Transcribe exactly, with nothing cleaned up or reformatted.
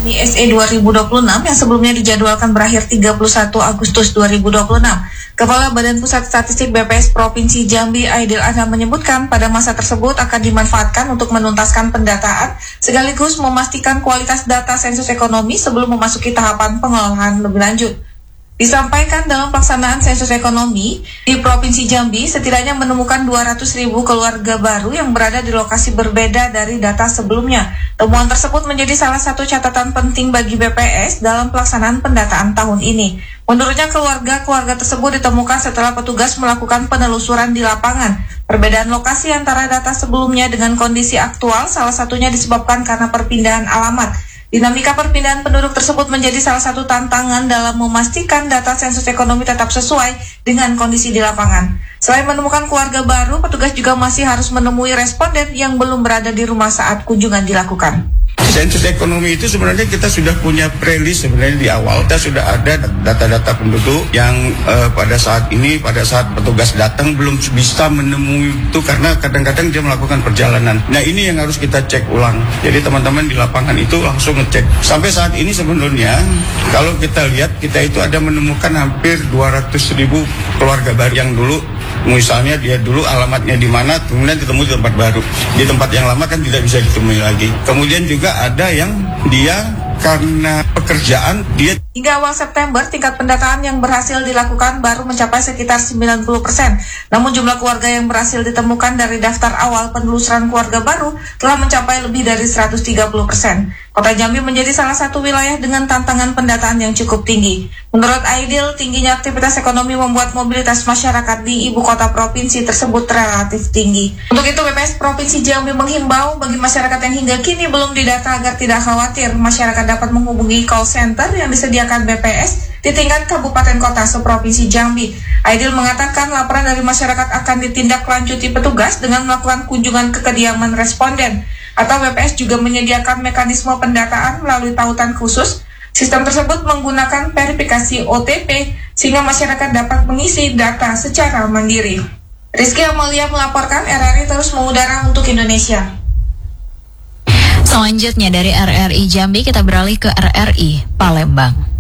I S E dua ribu dua puluh enam yang sebelumnya dijadwalkan berakhir tiga puluh satu Agustus dua ribu dua puluh enam. Kepala Badan Pusat Statistik B P S Provinsi Jambi Aidil Adham menyebutkan pada masa tersebut akan dimanfaatkan untuk menuntaskan pendataan sekaligus memastikan kualitas data sensus ekonomi sebelum memasuki tahapan pengolahan lebih lanjut. Disampaikan dalam pelaksanaan sensus ekonomi di Provinsi Jambi setidaknya menemukan dua ratus ribu keluarga baru yang berada di lokasi berbeda dari data sebelumnya. Temuan tersebut menjadi salah satu catatan penting bagi B P S dalam pelaksanaan pendataan tahun ini. Menurutnya keluarga-keluarga tersebut ditemukan setelah petugas melakukan penelusuran di lapangan. Perbedaan lokasi antara data sebelumnya dengan kondisi aktual salah satunya disebabkan karena perpindahan alamat. Dinamika perpindahan penduduk tersebut menjadi salah satu tantangan dalam memastikan data sensus ekonomi tetap sesuai dengan kondisi di lapangan. Selain menemukan keluarga baru, petugas juga masih harus menemui responden yang belum berada di rumah saat kunjungan dilakukan. Sensus ekonomi itu sebenarnya kita sudah punya prelis sebenarnya di awal. Kita sudah ada data-data penduduk yang uh, pada saat ini, pada saat petugas datang belum bisa menemui itu karena kadang-kadang dia melakukan perjalanan. Nah ini yang harus kita cek ulang. Jadi teman-teman di lapangan itu langsung ngecek. Sampai saat ini sebenarnya kalau kita lihat kita itu ada menemukan hampir dua ratus ribu keluarga baru yang dulu misalnya dia dulu alamatnya di mana, kemudian ketemu di tempat baru. Di tempat yang lama kan tidak bisa ditemui lagi. Kemudian juga ada yang dia karena pekerjaan dia. Hingga awal September, tingkat pendataan yang berhasil dilakukan baru mencapai sekitar sembilan puluh persen. Namun jumlah keluarga yang berhasil ditemukan dari daftar awal penelusuran keluarga baru telah mencapai lebih dari seratus tiga puluh persen. Kota Jambi menjadi salah satu wilayah dengan tantangan pendataan yang cukup tinggi. Menurut Aidil, tingginya aktivitas ekonomi membuat mobilitas masyarakat di ibu kota provinsi tersebut relatif tinggi. Untuk itu, B P S Provinsi Jambi menghimbau bagi masyarakat yang hingga kini belum didata agar tidak khawatir. Masyarakat dapat menghubungi call center yang disediakan B P S di tingkat kabupaten kota seprovinsi Jambi. Aidil mengatakan laporan dari masyarakat akan ditindaklanjuti petugas dengan melakukan kunjungan ke kediaman responden. Atau B P S juga menyediakan mekanisme pendataan melalui tautan khusus. Sistem tersebut menggunakan verifikasi O T P sehingga masyarakat dapat mengisi data secara mandiri. Rizky Amalia melaporkan, R R I terus mengudara untuk Indonesia. Selanjutnya dari R R I Jambi kita beralih ke R R I Palembang.